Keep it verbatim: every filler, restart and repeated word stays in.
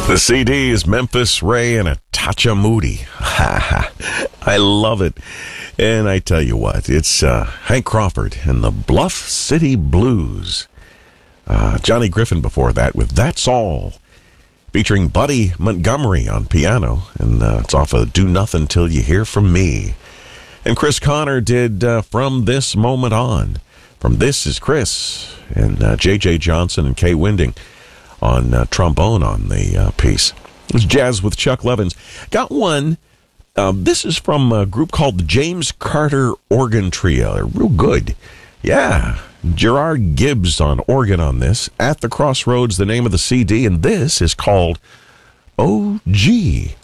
The C D is Memphis Ray and a touch of Moody. I love it. And I tell you what, it's uh, Hank Crawford and the Bluff City Blues. Uh, Johnny Griffin before that with That's All, featuring Buddy Montgomery on piano. And uh, it's off of Do Nothing Till You Hear From Me. And Chris Connor did uh, From This Moment On. From This is Chris and uh, J J Johnson and Kay Winding on uh, trombone on the uh, piece. It's Jazz with Chuck Levins. Got one. Uh, this is from a group called the James Carter Organ Trio. They're real good. Yeah. Gerard Gibbs on organ on this. At the Crossroads, the name of the C D, and this is called O G.